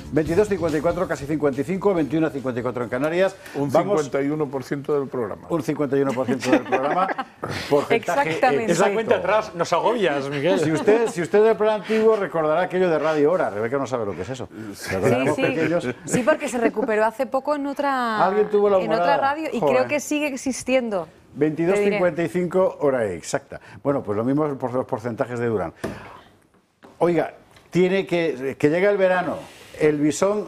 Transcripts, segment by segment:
22:54, casi 55, 21:54 en Canarias. Un 51% del programa. Un 51% del programa. Exactamente. Es la cuenta atrás, nos agobias, Miguel. Si usted es del plan antiguo, recordará aquello de Radio Hora. Rebeca no sabe lo que es eso. Sí, porque se recuperó hace poco en otra, ¿Alguien tuvo la en otra radio y creo que sigue existiendo. 22:55, hora exacta. Bueno, pues lo mismo por los porcentajes de Durán. Oiga, tiene que llega el verano, el bisón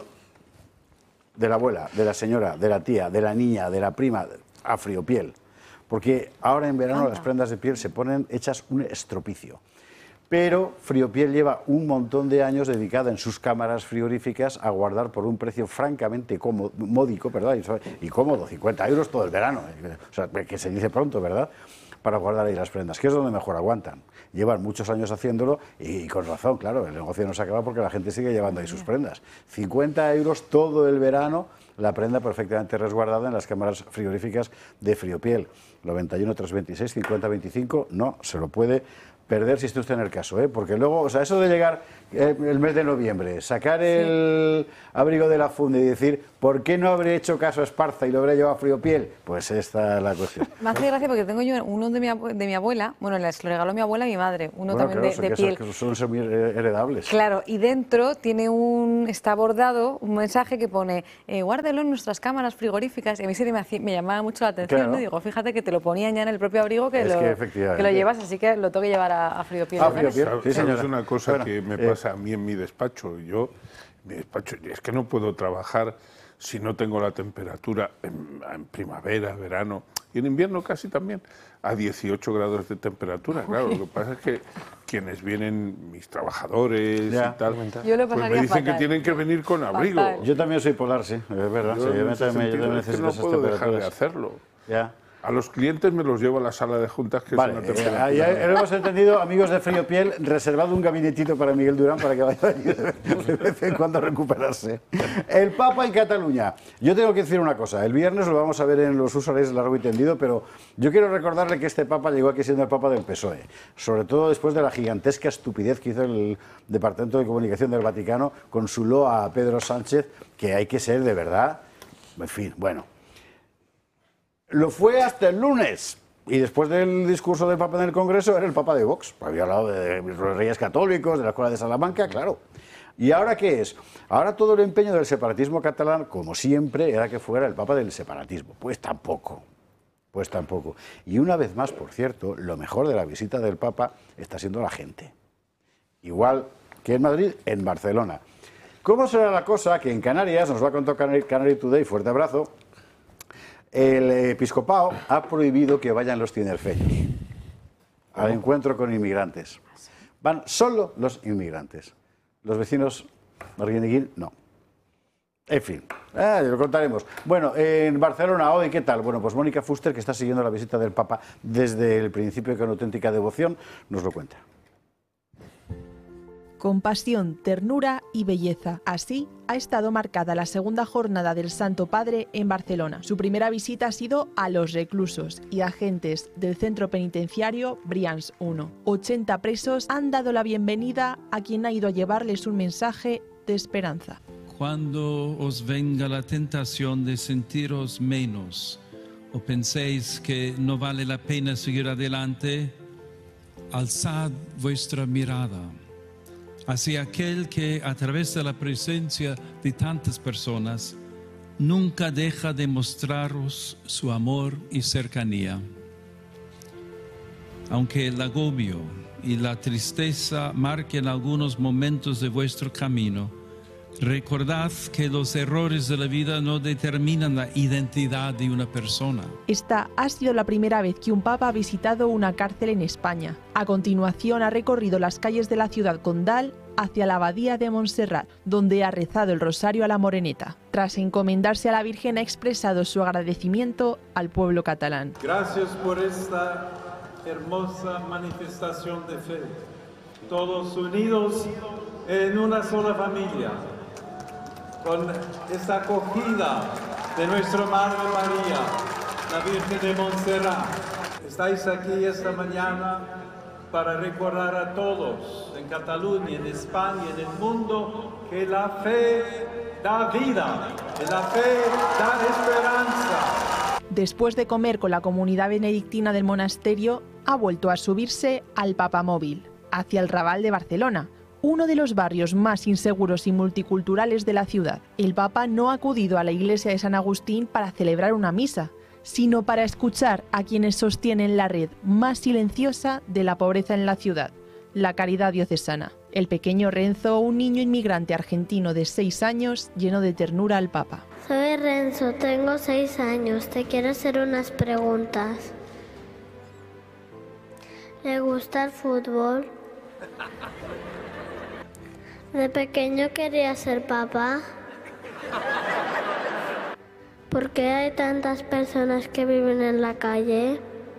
de la abuela, de la señora, de la tía, de la niña, de la prima, a Friopiel. Porque ahora en verano las prendas de piel se ponen hechas un estropicio. Pero Friopiel lleva un montón de años dedicada en sus cámaras frigoríficas a guardar por un precio francamente módico, ¿verdad? Y cómodo, 50 euros todo el verano. O sea, que se dice pronto, ¿verdad? Para guardar ahí las prendas, que es donde mejor aguantan. Llevan muchos años haciéndolo y con razón, claro, el negocio no se acaba porque la gente sigue llevando ahí sus prendas. 50 euros todo el verano, la prenda perfectamente resguardada en las cámaras frigoríficas de Friopiel. 91 326 50 25, no se lo puede perder si esté usted en el caso, ¿eh? Porque luego, o sea, eso de llegar el mes de noviembre, sacar el abrigo de la funda y decir, ¿por qué no habré hecho caso a Esparza y lo habré llevado a Friopiel? Pues esta es la cuestión. Me hace gracia porque tengo yo uno de mi abuela, bueno, les lo regaló mi abuela y mi madre, uno también claro, de piel. Que son muy heredables. Claro, y dentro está bordado un mensaje que pone, guárdelo en nuestras cámaras frigoríficas, y a mí me llamaba mucho la atención, claro. ¿no? Digo, fíjate que te lo ponían ya en el propio abrigo que lo llevas, así que lo tengo que llevar a Friopiel. Sí, señora. Es una cosa que me pasa a mí en mi despacho. Es que no puedo trabajar si no tengo la temperatura en primavera, verano y en invierno casi también a 18 grados de temperatura. Claro, lo que pasa es que quienes vienen, mis trabajadores y tal, pues me dicen que tienen que venir con abrigo. Yo también soy polar, sí, es verdad. Yo también necesito no puedo dejar de hacerlo. Ya. A los clientes me los llevo a la sala de juntas, que es una temperatura. Ya lo hemos entendido, amigos de Friopiel, reservado un gabinetito para Miguel Durán para que vaya de vez en cuando a recuperarse. El Papa en Cataluña. Yo tengo que decir una cosa, el viernes lo vamos a ver en los usuarios largo y tendido, pero yo quiero recordarle que este Papa llegó aquí siendo el Papa del PSOE, sobre todo después de la gigantesca estupidez que hizo el Departamento de Comunicación del Vaticano con su loa a Pedro Sánchez, que hay que ser de verdad, en fin, bueno. Lo fue hasta el lunes, y después del discurso del Papa en el Congreso era el Papa de Vox. Había hablado de los Reyes Católicos, de la Escuela de Salamanca, claro. ¿Y ahora qué es? Ahora todo el empeño del separatismo catalán, como siempre, era que fuera el Papa del separatismo. Pues tampoco. Y una vez más, por cierto, lo mejor de la visita del Papa está siendo la gente. Igual que en Madrid, en Barcelona. ¿Cómo será la cosa que en Canarias, nos va a contar Canary Today, fuerte abrazo, el episcopado ha prohibido que vayan los tinerfeños al encuentro con inmigrantes? Van solo los inmigrantes. Los vecinos Arguineguín, no. En fin, lo contaremos. Bueno, en Barcelona hoy, ¿qué tal? Bueno, pues Mónica Fuster, que está siguiendo la visita del Papa desde el principio con auténtica devoción, nos lo cuenta. Compasión, ternura y belleza. Así ha estado marcada la segunda jornada del Santo Padre en Barcelona. Su primera visita ha sido a los reclusos y agentes del centro penitenciario Brians 1. 80 presos han dado la bienvenida a quien ha ido a llevarles un mensaje de esperanza. Cuando os venga la tentación de sentiros menos o penséis que no vale la pena seguir adelante, alzad vuestra mirada hacia aquel que a través de la presencia de tantas personas nunca deja de mostraros su amor y cercanía. Aunque el agobio y la tristeza marquen algunos momentos de vuestro camino, recordad que los errores de la vida no determinan la identidad de una persona. Esta ha sido la primera vez que un papa ha visitado una cárcel en España. A continuación ha recorrido las calles de la ciudad condal hacia la abadía de Montserrat, donde ha rezado el rosario a la Moreneta. Tras encomendarse a la Virgen, ha expresado su agradecimiento al pueblo catalán. Gracias por esta hermosa manifestación de fe, todos unidos en una sola familia, con esta acogida de nuestra Madre María, la Virgen de Montserrat. Estáis aquí esta mañana para recordar a todos en Cataluña, en España, en el mundo, que la fe da vida, que la fe da esperanza. Después de comer con la comunidad benedictina del monasterio, ha vuelto a subirse al papamóvil, hacia el Raval de Barcelona, uno de los barrios más inseguros y multiculturales de la ciudad. El Papa no ha acudido a la iglesia de San Agustín para celebrar una misa, sino para escuchar a quienes sostienen la red más silenciosa de la pobreza en la ciudad, la Caridad Diocesana. El pequeño Renzo, un niño inmigrante argentino de 6 años, llenó de ternura al Papa. Soy Renzo, tengo 6 años, te quiero hacer unas preguntas. ¿Le gusta el fútbol? ¿De pequeño quería ser papá? ¿Por qué hay tantas personas que viven en la calle?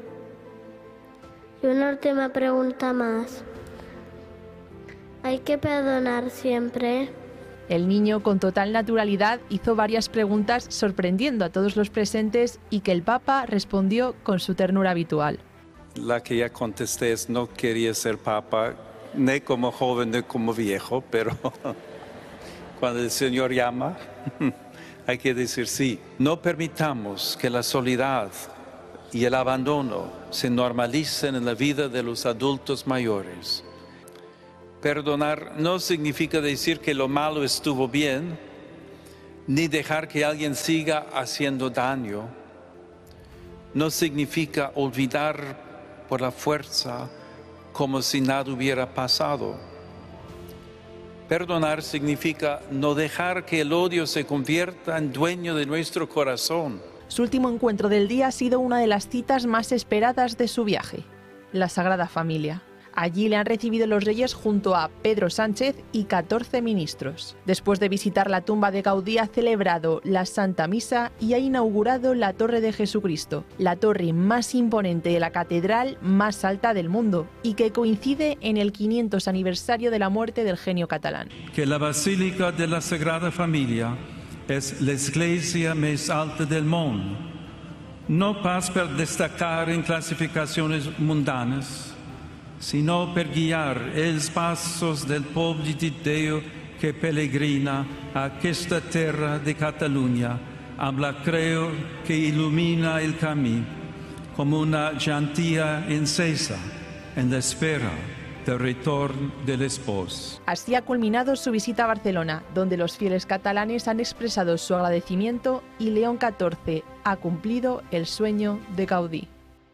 Y una última pregunta más. ¿Hay que perdonar siempre? El niño, con total naturalidad, hizo varias preguntas sorprendiendo a todos los presentes y que el Papa respondió con su ternura habitual. La que ya contesté es no quería ser papa, ni como joven ni como viejo, pero cuando el Señor llama, hay que decir sí. No permitamos que la soledad y el abandono se normalicen en la vida de los adultos mayores. Perdonar no significa decir que lo malo estuvo bien, ni dejar que alguien siga haciendo daño. No significa olvidar por la fuerza como si nada hubiera pasado. Perdonar significa no dejar que el odio se convierta en dueño de nuestro corazón. Su último encuentro del día ha sido una de las citas más esperadas de su viaje, la Sagrada Familia. Allí le han recibido los reyes junto a Pedro Sánchez y 14 ministros. Después de visitar la tumba de Gaudí, ha celebrado la Santa Misa y ha inaugurado la Torre de Jesucristo, la torre más imponente de la catedral más alta del mundo y que coincide en el 500 aniversario de la muerte del genio catalán. Que la Basílica de la Sagrada Familia es la iglesia más alta del mundo, no pas per destacar en clasificaciones mundanas, sino per guiar els passos del poble di Dio che pellegrina a questa terra di Catalunya, amb la creu che illumina il camí, come una gentia encesa en la espera del retorno del esposo. Así ha culminado su visita a Barcelona, donde los fieles catalanes han expresado su agradecimiento y León XIV ha cumplido el sueño de Gaudí.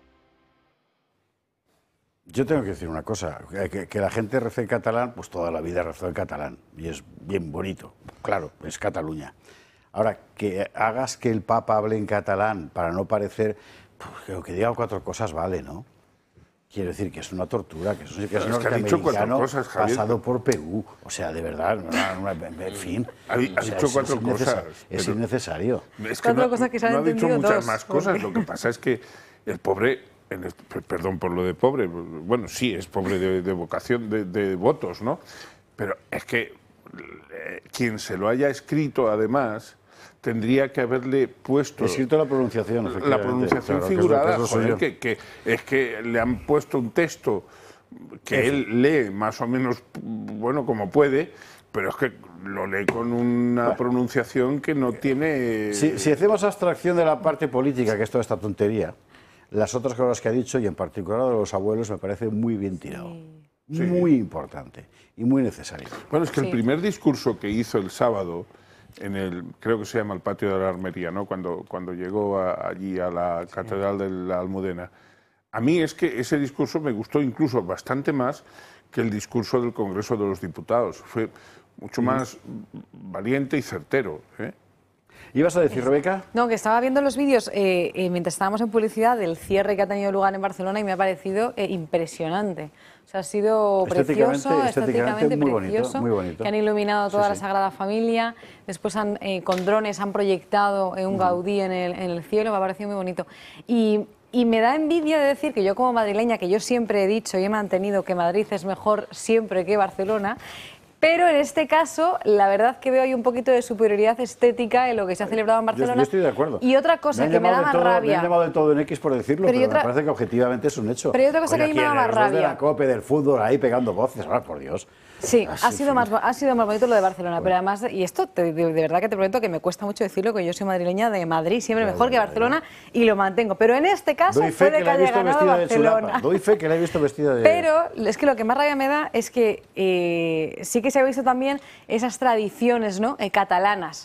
Yo tengo que decir una cosa, que la gente rece en catalán, pues toda la vida rezó en catalán, y es bien bonito, claro, es Cataluña. Ahora, que hagas que el Papa hable en catalán para no parecer, pues, que diga 4 cosas vale, ¿no? Quiero decir que es una tortura, que es un norteamericano pasado por Perú, o sea, de verdad, en fin. Ha dicho 4 cosas. Es innecesario. Es que no ha dicho muchas más cosas, lo que pasa es que el pobre... Perdón por lo de pobre, bueno, sí, es pobre de vocación, de votos, ¿no? Pero es que quien se lo haya escrito, además, tendría que haberle puesto... Escrito la pronunciación, la pronunciación claro, figurada, joder, que es que le han puesto un texto que él lee más o menos, bueno, como puede, pero es que lo lee con una pronunciación que no tiene... Si hacemos abstracción de la parte política, que es toda esta tontería, las otras cosas que ha dicho, y en particular de los abuelos, me parece muy bien tirado. Sí. Muy importante y muy necesario. Bueno, es que el primer discurso que hizo el sábado, en el, creo que se llama el Patio de la Armería, ¿no? Cuando llegó allí a la Catedral de la Almudena, a mí es que ese discurso me gustó incluso bastante más que el discurso del Congreso de los Diputados. Fue mucho más valiente y certero, ¿eh? ¿Ibas a decir, Rebeca? No, que estaba viendo los vídeos mientras estábamos en publicidad del cierre que ha tenido lugar en Barcelona y me ha parecido impresionante. O sea, ha sido precioso, estéticamente muy precioso, bonito, muy bonito. Que han iluminado toda la Sagrada Familia, después con drones han proyectado un Gaudí en el cielo, me ha parecido muy bonito. Y me da envidia de decir que yo como madrileña, que yo siempre he dicho y he mantenido que Madrid es mejor siempre que Barcelona, Pero en este caso, la verdad que veo ahí un poquito de superioridad estética en lo que se ha celebrado en Barcelona. Yo estoy de acuerdo. Y otra cosa que me da más rabia. Me han llamado de todo en X por decirlo, pero me parece que objetivamente es un hecho. Pero hay otra cosa que a mí me da más rabia. De la COPE, del fútbol, ahí pegando voces, ahora por Dios. Sí, ha sido más bonito lo de Barcelona, pero además, y esto de verdad que te prometo que me cuesta mucho decirlo, que yo soy madrileña de Madrid, siempre mejor que Barcelona, y lo mantengo. Pero en este caso puede que haya ganado Barcelona. Doy fe que la he visto vestida de... Pero es que lo que más rabia me da es que sí que se ha visto también esas tradiciones, ¿no? Catalanas,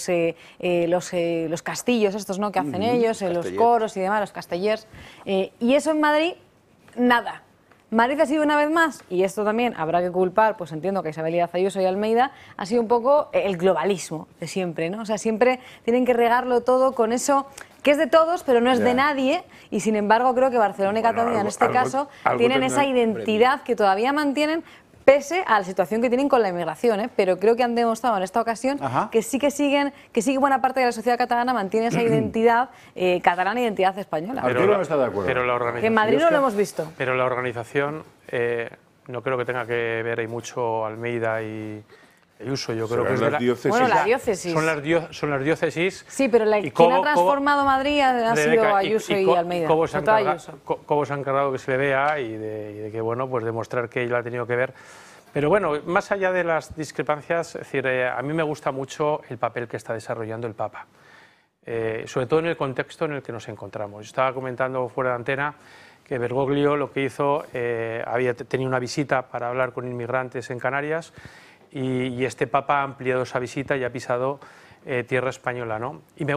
los castillos estos, ¿no? Que hacen ellos, los coros y demás, los castellers. Y eso en Madrid, nada. Madrid ha sido una vez más, y esto también habrá que culpar, pues entiendo que a Isabel Díaz Ayuso y Almeida, ha sido un poco el globalismo de siempre, ¿no? O sea, siempre tienen que regarlo todo con eso que es de todos, pero no es de nadie, y sin embargo creo que Barcelona y Cataluña en este caso tienen esa identidad que todavía mantienen, pese a la situación que tienen con la inmigración, pero creo que han demostrado en esta ocasión que sí que buena parte de la sociedad catalana mantiene esa identidad catalana e identidad española. Arturo no está de acuerdo. Pero la organización, que en Madrid no lo hemos visto. Pero la organización no creo que tenga que ver ahí mucho Almeida y Ayuso. Yo creo que es las diócesis. Bueno, la diócesis. Son las diócesis. Sí, pero quien ha transformado Madrid ha sido Ayuso y Almeida. Cómo se ha encargado que se le vea y de que, bueno, pues demostrar que ella ha tenido que ver. Pero bueno, más allá de las discrepancias, es decir, a mí me gusta mucho el papel que está desarrollando el Papa, sobre todo en el contexto en el que nos encontramos. Yo estaba comentando fuera de antena que Bergoglio lo que hizo, había tenido una visita para hablar con inmigrantes en Canarias y este Papa ha ampliado esa visita y ha pisado tierra española, ¿no? Y me